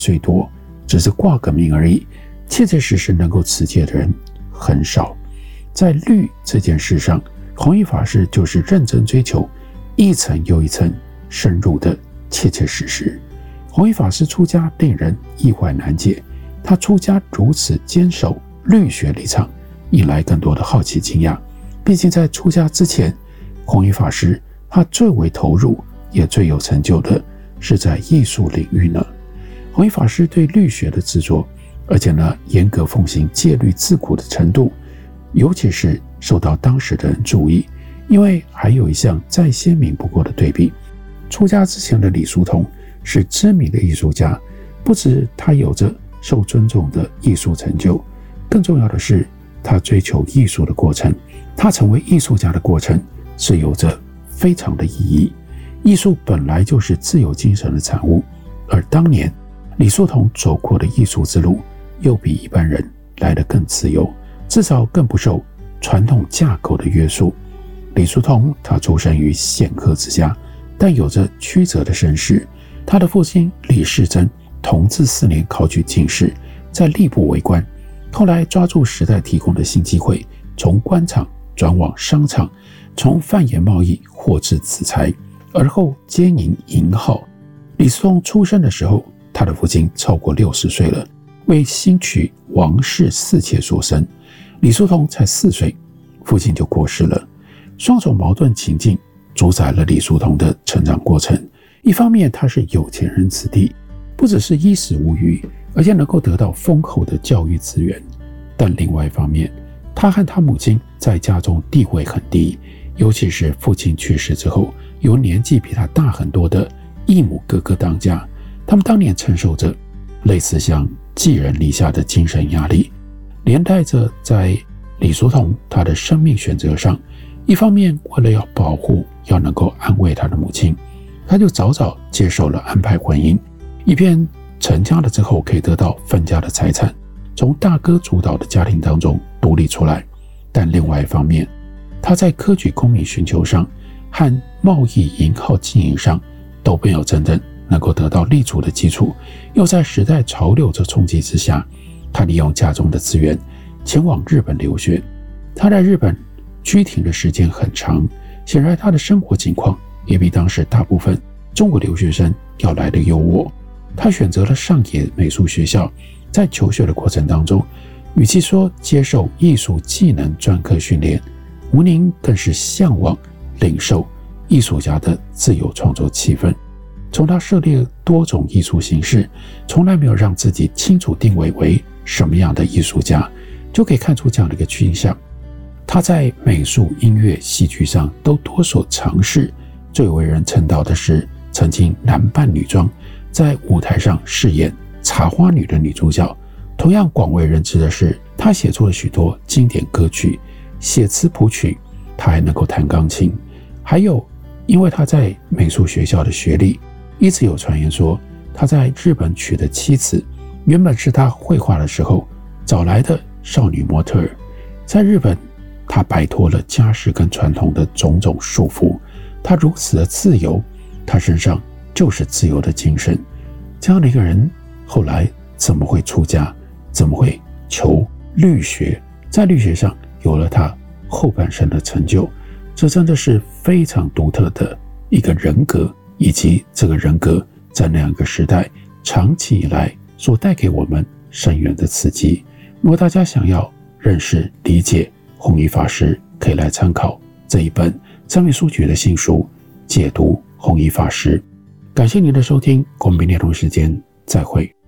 最多只是挂个名而已，切切实实能够持戒的人很少。在律这件事上，弘一法师就是认真追求一层又一层深入的切切实实。弘一法师出家令人意外难解，他出家如此坚守律学立场，引来更多的好奇惊讶。毕竟在出家之前，弘一法师他最为投入也最有成就的是在艺术领域呢。弘一法师对律学的制作，而且呢严格奉行戒律自苦的程度，尤其是受到当时的人注意。因为还有一项再鲜明不过的对比，出家之前的李叔同是知名的艺术家，不止他有着受尊重的艺术成就，更重要的是他追求艺术的过程，他成为艺术家的过程是有着非常的意义。艺术本来就是自由精神的产物，而当年李叔同走过的艺术之路又比一般人来得更自由，至少更不受传统架构的约束。李叔同他出生于显赫之家，但有着曲折的身世。他的父亲李世珍同治4年考取进士，在吏部为官，后来抓住时代提供的新机会，从官场转往商场，从贩盐贸易获致子才，而后兼营银号。李叔同出生的时候，他的父亲超过60岁了，为新娶王氏4妾所生。李叔同才4岁，父亲就过世了。双重矛盾情境主宰了李叔同的成长过程。一方面他是有钱人子弟，不只是衣食无虞，而且能够得到丰厚的教育资源，但另外一方面，他和他母亲在家中地位很低，尤其是父亲去世之后，由年纪比他大很多的异母哥哥当家，他们当年承受着类似像寄人篱下的精神压力，连带着在李叔同他的生命选择上，一方面为了要保护，要能够安慰他的母亲，他就早早接受了安排婚姻，以便成家了之后可以得到分家的财产，从大哥主导的家庭当中独立出来。但另外一方面，他在科举功名寻求上和贸易银号经营上都没有真正能够得到立足的基础，又在时代潮流的冲击之下，他利用家中的资源前往日本留学。他在日本居停的时间很长，显然他的生活情况也比当时大部分中国留学生要来的优渥。他选择了上野美术学校，在求学的过程当中，与其说接受艺术技能专科训练，吴宁更是向往领受艺术家的自由创作气氛。从他涉猎多种艺术形式，从来没有让自己清楚定位为什么样的艺术家，就可以看出这样的一个倾向。他在美术、音乐、戏剧上都多所尝试，最为人称道的是曾经男扮女装，在舞台上饰演茶花女的女主角。同样广为人知的是，他写出了许多经典歌曲，写词谱曲，他还能够弹钢琴。还有，因为他在美术学校的学历，一直有传言说他在日本娶的妻子原本是他绘画的时候找来的少女模特儿。在日本，他摆脱了家世跟传统的种种束缚，他如此的自由，他身上就是自由的精神。这样的一个人，后来怎么会出家？怎么会求律学？在律学上有了他后半生的成就，这真的是非常独特的一个人格，以及这个人格在那样一个时代长期以来所带给我们深远的刺激。如果大家想要认识理解弘一法师，可以来参考这一本三味书局的新书《解读弘一法师》。感谢您的收听，我们明天同时间再会。